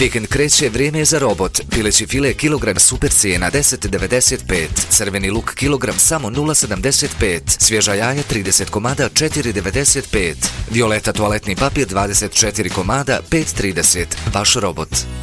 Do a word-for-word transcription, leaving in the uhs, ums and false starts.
Vikend kreće, vrijeme je za robot. Pileći file kilogram super cijena deset devedeset pet. Crveni luk kilogram samo nula sedamdeset pet. Svježa jaja trideset komada četiri devedeset pet. Violeta toaletni papir dvadeset četiri komada pet trideset. Vaš robot.